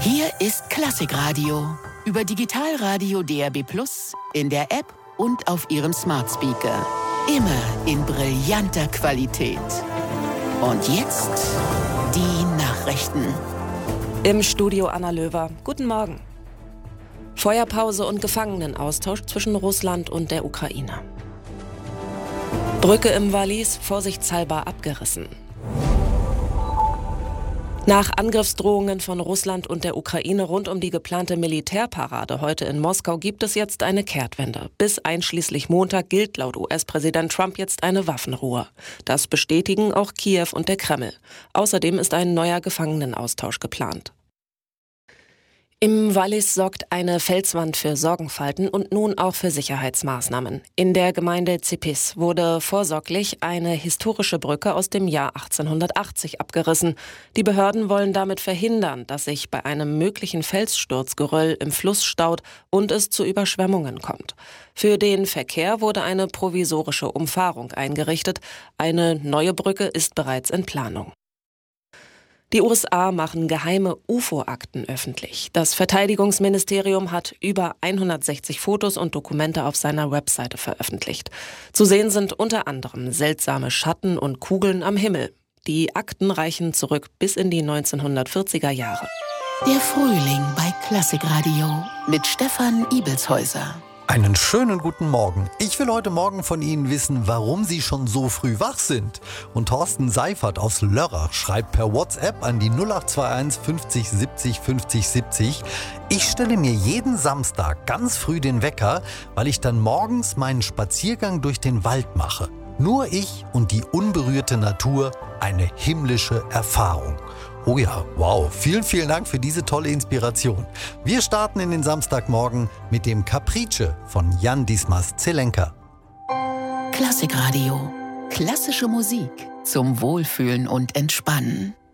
Hier ist Klassikradio. Über Digitalradio DAB+, in der App und auf Ihrem Smart Speaker. Immer in brillanter Qualität. Und jetzt die Nachrichten. Im Studio Anna Löwer. Guten Morgen. Feuerpause und Gefangenenaustausch zwischen Russland und der Ukraine. Brücke im Wallis vorsichtshalber abgerissen. Nach Angriffsdrohungen von Russland und der Ukraine rund um die geplante Militärparade heute in Moskau gibt es jetzt eine Kehrtwende. Bis einschließlich Montag gilt laut US-Präsident Trump jetzt eine Waffenruhe. Das bestätigen auch Kiew und der Kreml. Außerdem ist ein neuer Gefangenenaustausch geplant. Im Wallis sorgt eine Felswand für Sorgenfalten und nun auch für Sicherheitsmaßnahmen. In der Gemeinde Tsipis wurde vorsorglich eine historische Brücke aus dem Jahr 1880 abgerissen. Die Behörden wollen damit verhindern, dass sich bei einem möglichen Felssturz Geröll im Fluss staut und es zu Überschwemmungen kommt. Für den Verkehr wurde eine provisorische Umfahrung eingerichtet. Eine neue Brücke ist bereits in Planung. Die USA machen geheime UFO-Akten öffentlich. Das Verteidigungsministerium hat über 160 Fotos und Dokumente auf seiner Webseite veröffentlicht. Zu sehen sind unter anderem seltsame Schatten und Kugeln am Himmel. Die Akten reichen zurück bis in die 1940er Jahre. Der Frühling bei Klassikradio mit Stefan Ibelshäuser. Einen schönen guten Morgen. Ich will heute Morgen von Ihnen wissen, warum Sie schon so früh wach sind. Und Thorsten Seifert aus Lörrach schreibt per WhatsApp an die 0821 50 70 50 70. Ich stelle mir jeden Samstag ganz früh den Wecker, weil ich dann morgens meinen Spaziergang durch den Wald mache. Nur ich und die unberührte Natur, eine himmlische Erfahrung. Oh ja, wow. Vielen, vielen Dank für diese tolle Inspiration. Wir starten in den Samstagmorgen mit dem Caprice von Jan Dismas Zelenka. Klassikradio. Klassische Musik zum Wohlfühlen und Entspannen.